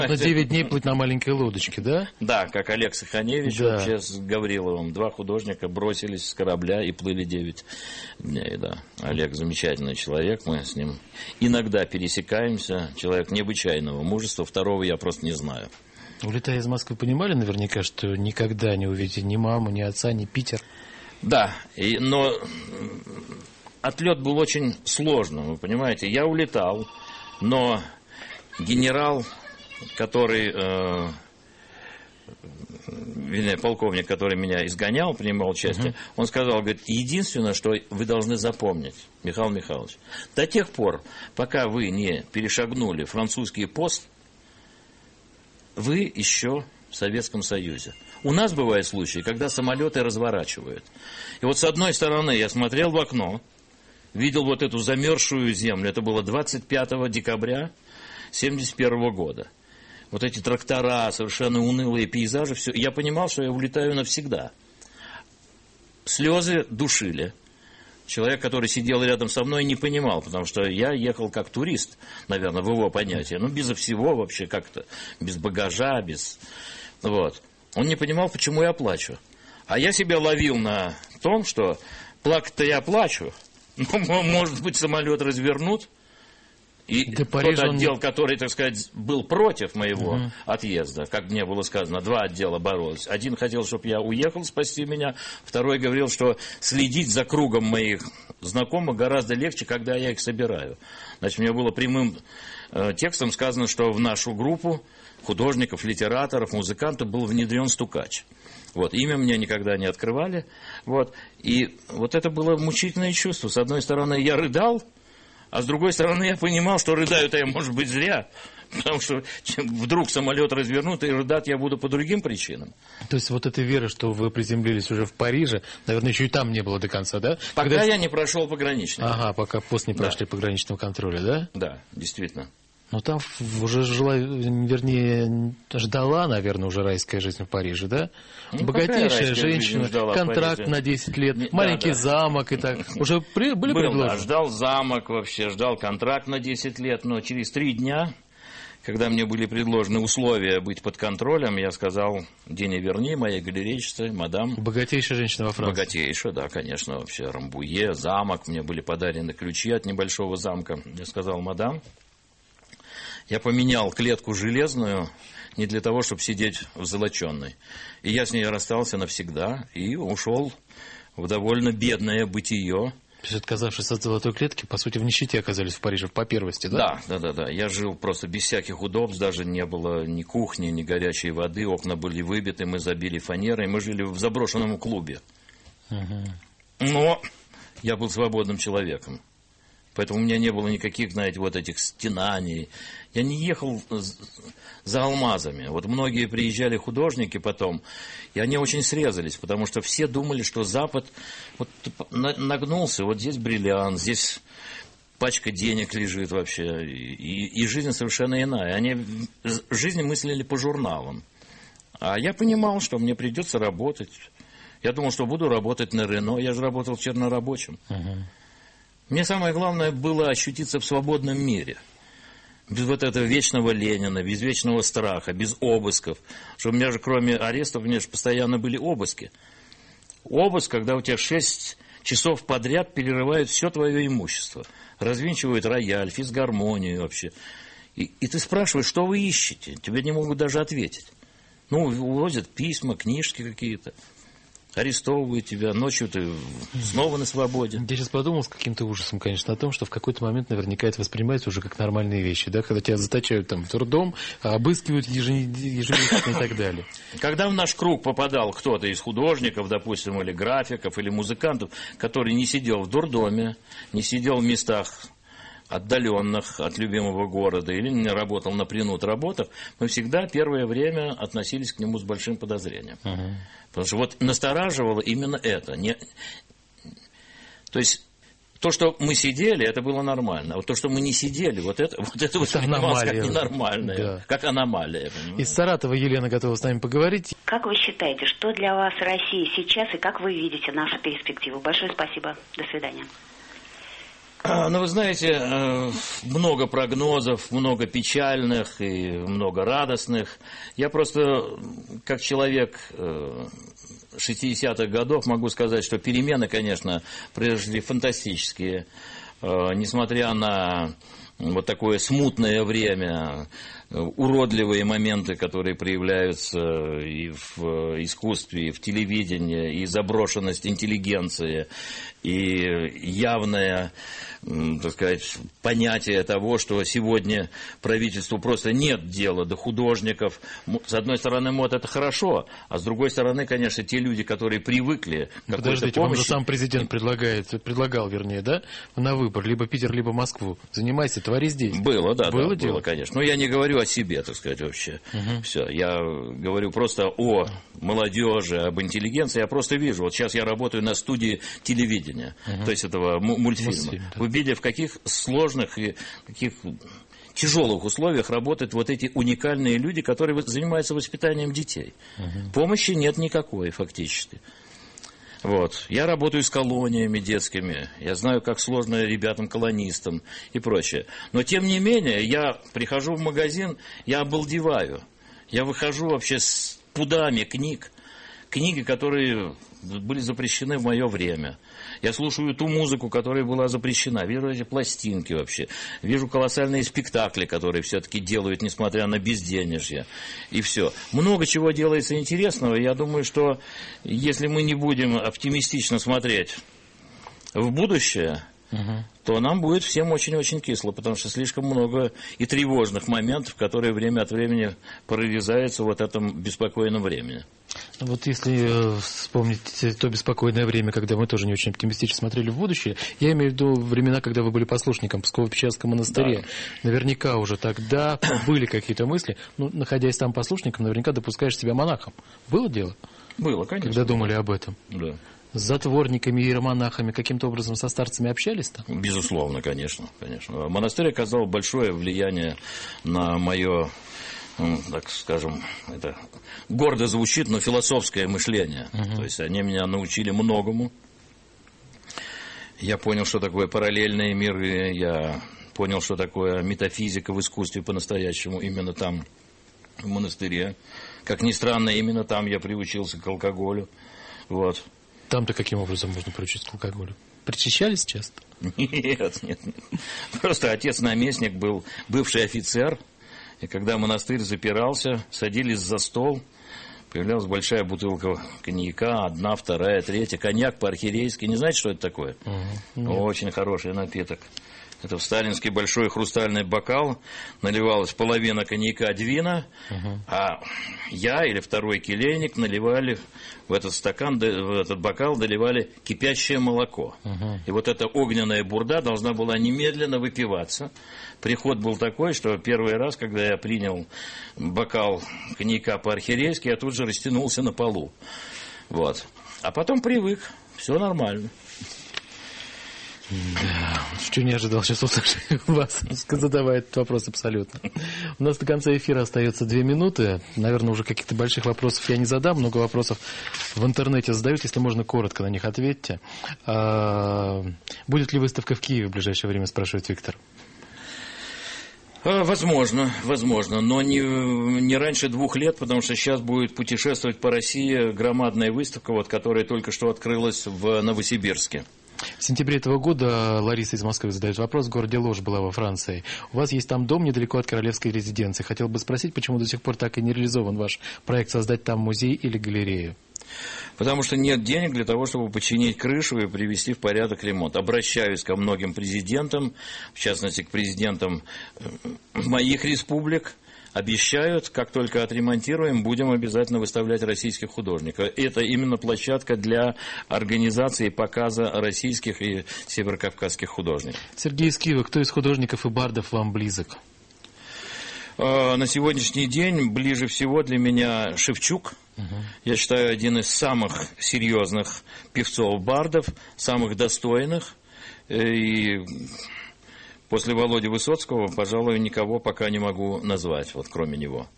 На 9 дней плыть на маленькой лодочке, да? Да, как Олег Саханевич Да. вообще с Гавриловым. 2 художника бросились с корабля и плыли 9 дней, да. Олег замечательный человек, мы с ним иногда пересекаемся. Человек необычайного мужества, второго я просто не знаю. Улетая из Москвы, понимали наверняка, что никогда не увидите ни маму, ни отца, ни Питер? Да, но отлет был очень сложным, вы понимаете. Я улетал, но генерал, который, полковник, который меня изгонял, принимал участие, он сказал, говорит, единственное, что вы должны запомнить, Михаил Михайлович, до тех пор, пока вы не перешагнули французский пост, вы еще в Советском Союзе. У нас бывают случаи, когда самолеты разворачивают. И вот с одной стороны я смотрел в окно, видел вот эту замерзшую землю. Это было 25 декабря 1971 года. Вот эти трактора, совершенно унылые пейзажи. Все. Я понимал, что я улетаю навсегда. Слезы душили. Человек, который сидел рядом со мной, не понимал, потому что я ехал как турист, наверное, в его понятии. Ну, безо всего вообще как-то, без багажа, без... Вот. Он не понимал, почему я плачу. А я себя ловил на том, что плакать-то я плачу, но, может быть, самолет развернут, и тот отдел, который, так сказать, был против моего отъезда, как мне было сказано, 2 отдела боролись. Один хотел, чтобы я уехал, спасти меня, второй говорил, что следить за кругом моих знакомых гораздо легче, когда я их собираю. Значит, мне было прямым текстом сказано, что в нашу группу художников, литераторов, музыкантов был внедрен стукач. Вот, имя мне никогда не открывали. Вот, и вот это было мучительное чувство. С одной стороны, я рыдал, а с другой стороны, я понимал, что рыдаю-то я, может быть, зря. Потому что вдруг самолет развернут, и рыдать я буду по другим причинам. То есть вот эта вера, что вы приземлились уже в Париже, наверное, еще и там не было до конца, да? Пока я не прошел пограничный. Ага, пока пост не прошли пограничного контроля, да? Да, действительно. Но там уже жила, вернее, ждала, наверное, уже райская жизнь в Париже, да? Ну, богатейшая женщина, контракт на 10 лет, маленький замок и так. Уже были предложены? Да, ждал замок вообще, ждал контракт на 10 лет, но через 3 дня, когда мне были предложены условия быть под контролем, я сказал, день и верни, моей галерейщице, мадам. Богатейшая женщина во Франции. Богатейшая, да, конечно, вообще, Рамбуе, замок, мне были подарены ключи от небольшого замка. Я сказал, мадам, я поменял клетку железную не для того, чтобы сидеть в золоченной. И я с ней расстался навсегда и ушел в довольно бедное бытие. То есть, отказавшись от золотой клетки, по сути, в нищете оказались в Париже, по первости, да? Да. Я жил просто без всяких удобств, даже не было ни кухни, ни горячей воды, окна были выбиты, мы забили фанерой, мы жили в заброшенном клубе. Но я был свободным человеком. Поэтому у меня не было никаких, знаете, вот этих стенаний. Я не ехал за алмазами. Вот многие приезжали художники потом, и они очень срезались, потому что все думали, что Запад вот нагнулся, вот здесь бриллиант, здесь пачка денег лежит вообще, и жизнь совершенно иная. Они жизнь мыслили по журналам. А я понимал, что мне придется работать. Я думал, что буду работать на Рено, я же работал чернорабочим. Мне самое главное было ощутиться в свободном мире. Без вот этого вечного Ленина, без вечного страха, без обысков. Что у меня же кроме арестов, у меня же постоянно были обыски. Обыск, когда у тебя 6 часов подряд перерывают все твое имущество. Развинчивают рояль, физгармонию вообще. И ты спрашиваешь, что вы ищете? Тебе не могут даже ответить. Ну, увозят письма, книжки какие-то. Арестовывают тебя, ночью ты снова на свободе. Я сейчас подумал с каким-то ужасом, конечно, о том, что в какой-то момент наверняка это воспринимается уже как нормальные вещи, да, когда тебя заточают там в трудом, обыскивают ежемесячно и так далее. Когда в наш круг попадал кто-то из художников, допустим, или графиков, или музыкантов, который не сидел в дурдоме, не сидел в местах отдаленных от любимого города или не работал на принуд работах, мы всегда первое время относились к нему с большим подозрением. Потому что вот настораживало именно это. То есть то, что мы сидели, это было нормально. А вот то, что мы не сидели, вот это воспринималось как ненормальное, да. Как аномалия. Из Саратова Елена готова с нами поговорить. Как вы считаете, что для вас Россия сейчас и как вы видите наши перспективы? Большое спасибо. До свидания. Ну, вы знаете, много прогнозов, много печальных и много радостных. Я просто, как человек 60-х годов, могу сказать, что перемены, конечно, произошли фантастические. Несмотря на вот такое смутное время, уродливые моменты, которые проявляются и в искусстве, и в телевидении, и заброшенность интеллигенции, и явное, так сказать, понятие того, что сегодня правительству просто нет дела до художников. С одной стороны, вот это хорошо, а с другой стороны, конечно, те люди, которые привыкли к какой-то Подождите, помощи... вам же сам президент предлагал, да, на выбор, либо Питер, либо Москву. Занимайся, твори здесь. Было, да, было, было, конечно. Но я не говорю о себе, так сказать, вообще. Все. Я говорю просто о молодежи, об интеллигенции. Я просто вижу. Вот сейчас я работаю на студии телевидения, то есть этого мультфильма. Да. Вы видели, в каких сложных и каких тяжелых условиях работают вот эти уникальные люди, которые занимаются воспитанием детей. Помощи нет никакой, фактически. Вот. Я работаю с колониями детскими, я знаю, как сложно ребятам-колонистам и прочее. Но, тем не менее, я прихожу в магазин, я обалдеваю. Я выхожу вообще с пудами книг. Книги, которые были запрещены в мое время. Я слушаю ту музыку, которая была запрещена. Вижу эти пластинки вообще. Вижу колоссальные спектакли, которые все-таки делают, несмотря на безденежье. И все. Много чего делается интересного. Я думаю, что если мы не будем оптимистично смотреть в будущее, то нам будет всем очень-очень кисло, потому что слишком много и тревожных моментов, которые время от времени прорезаются вот в этом беспокойном времени. Вот если вспомнить то беспокойное время, когда мы тоже не очень оптимистично смотрели в будущее, я имею в виду времена, когда вы были послушником в Псково-Печерском монастыре. Да. Наверняка уже тогда были какие-то мысли. Ну, находясь там послушником, наверняка допускаешь себя монахом. Было дело? Было, конечно. Когда думали об этом? Да. С затворниками и иеромонахами каким-то образом со старцами общались там? Безусловно, конечно. Монастырь оказал большое влияние на мое, так скажем, это гордо звучит, но философское мышление. То есть они меня научили многому. Я понял, что такое параллельные миры, я понял, что такое метафизика в искусстве по-настоящему именно там, в монастыре. Как ни странно, именно там я приучился к алкоголю. Вот. Там-то каким образом можно приучиться к алкоголю? Причащались часто? Нет. Просто отец-наместник был бывший офицер, и когда монастырь запирался, садились за стол, появлялась большая бутылка коньяка, 1, 2, 3, коньяк по-архирейски. Не знаете, что это такое? Очень хороший напиток. Это в сталинский большой хрустальный бокал наливалась половина коньяка Двина, а я или второй келейник наливали в этот стакан, в этот бокал доливали кипящее молоко. И вот эта огненная бурда должна была немедленно выпиваться. Приход был такой, что первый раз, когда я принял бокал коньяка по-архирейски, я тут же растянулся на полу. Вот. А потом привык. Все нормально. Да, что не ожидал сейчас услышать вас, задавая этот вопрос абсолютно. У нас до конца эфира остается 2 минуты. Наверное, уже каких-то больших вопросов я не задам. Много вопросов в интернете задают. Если можно, коротко на них ответьте. Будет ли выставка в Киеве в ближайшее время, спрашивает Виктор. Возможно, но не раньше 2 лет, потому что сейчас будет путешествовать по России громадная выставка, вот, которая только что открылась в Новосибирске. В сентябре этого года Лариса из Москвы задает вопрос. В городе Ложь была во Франции. У вас есть там дом недалеко от королевской резиденции. Хотел бы спросить, почему до сих пор так и не реализован ваш проект создать там музей или галерею? Потому что нет денег для того, чтобы починить крышу и привести в порядок ремонт. Обращаюсь ко многим президентам, в частности, к президентам моих республик. Обещают, как только отремонтируем, будем обязательно выставлять российских художников. Это именно площадка для организации показа российских и северокавказских художников. Сергей из Киева, кто из художников и бардов вам близок? На сегодняшний день ближе всего для меня Шевчук. Я считаю, один из самых серьезных певцов-бардов, самых достойных. И после Володи Высоцкого, пожалуй, никого пока не могу назвать, вот кроме него.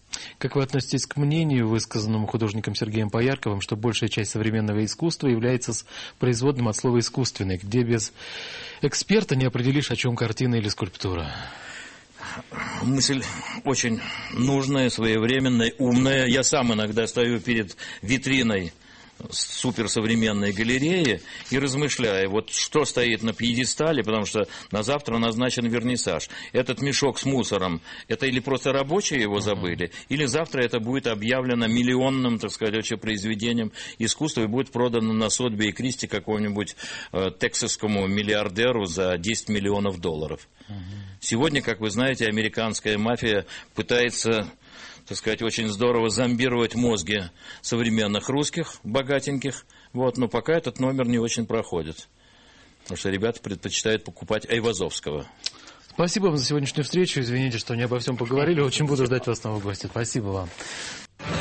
Как вы относитесь к мнению, высказанному художником Сергеем Поярковым, что большая часть современного искусства является производным от слова «искусственный», где без эксперта не определишь, о чем картина или скульптура? Мысль очень нужная, своевременная, умная. Я сам иногда стою перед витриной суперсовременной галереи и размышляю, вот что стоит на пьедестале, потому что на завтра назначен вернисаж. Этот мешок с мусором, это или просто рабочие его забыли, или завтра это будет объявлено миллионным, так сказать, вообще произведением искусства и будет продано на Сотби и Кристи какому-нибудь тексасскому миллиардеру за 10 миллионов долларов. Сегодня, как вы знаете, американская мафия пытается, так сказать, очень здорово зомбировать мозги современных русских, богатеньких, вот, но пока этот номер не очень проходит, потому что ребята предпочитают покупать Айвазовского. Спасибо вам за сегодняшнюю встречу, извините, что не обо всем поговорили, очень буду ждать вас снова в гости. Спасибо вам.